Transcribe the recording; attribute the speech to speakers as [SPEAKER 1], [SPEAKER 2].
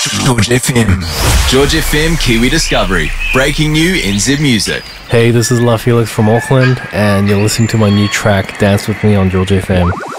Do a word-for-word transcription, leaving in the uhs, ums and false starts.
[SPEAKER 1] George F M. George F M Kiwi Discovery. Breaking new in Zip Music.
[SPEAKER 2] Hey, this is La Felix from Auckland, and you're listening to my new track, Dance With Me on George F M.